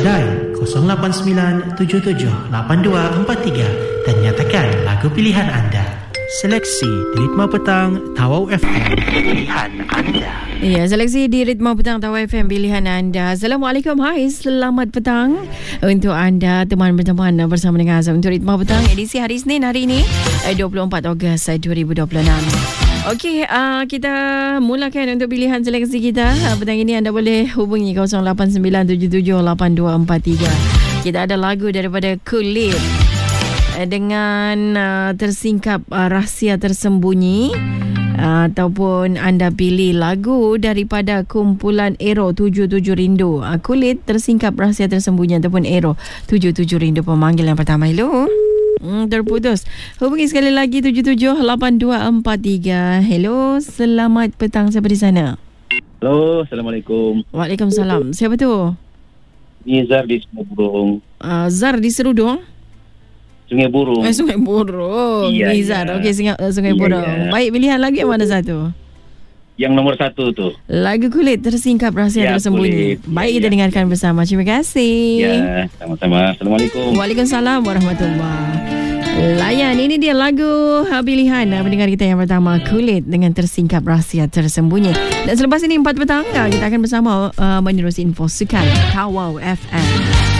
dan 089778243 dan nyatakan lagu pilihan anda. Seleksi di Ritma Petang Tawau FM, pilihan anda. Ya, seleksi di Ritma Petang Tawau FM, pilihan anda. Assalamualaikum, hai, selamat petang untuk anda teman-teman bersama dengan Azam untuk Ritma Petang edisi hari Isnin hari ini 24 Ogos 2026. Okey, kita mulakan untuk pilihan seleksi kita. Petang ini anda boleh hubungi 0897782243. Kita ada lagu daripada Kulit dengan tersingkap rahsia tersembunyi, ataupun anda pilih lagu daripada kumpulan Ero 77 Rindu. Kulit, tersingkap rahsia tersembunyi, ataupun Ero 77 Rindu. Pemanggil yang pertama, hello. Terputus. Hubungi sekali lagi 778243. Hello, selamat petang, siapa di sana? Halo, Assalamualaikum. Waalaikumsalam. Siapa tu? Ini Zar di Sungai Burung. Zar di Serudong? Sungai Burung. Sungai Burung. Iya, Nizar. iya. Okey, Sungai Burung. Iya. Baik, pilihan lagu yang mana satu? Yang nomor 1 tu. Lagu Kulit, tersingkap rahsia Ya, tersembunyi. Kulit. Baik, Ya, kita ya. dengarkan bersama. Terima kasih. Ya, sama-sama. Assalamualaikum. Waalaikumsalam warahmatullahi. Layan, ini dia lagu pilihan pendengar kita yang pertama, Kulit dengan tersingkap rahsia tersembunyi. Dan selepas ini 4 petang, kita akan bersama menerusi info sukan Tawau FM.